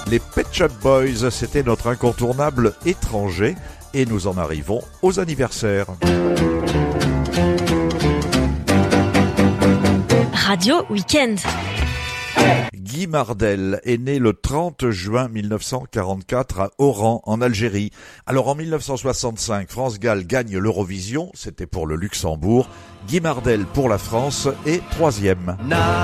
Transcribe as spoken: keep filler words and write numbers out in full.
Les Pet Shop Boys, c'était notre incontournable étranger. Et nous en arrivons aux anniversaires. Radio Week-end. Guy Mardel est né le trente juin mille neuf cent quarante-quatre à Oran, en Algérie. Alors en mille neuf cent soixante-cinq, France Gall gagne l'Eurovision, c'était pour le Luxembourg. Guy Mardel pour la France est troisième.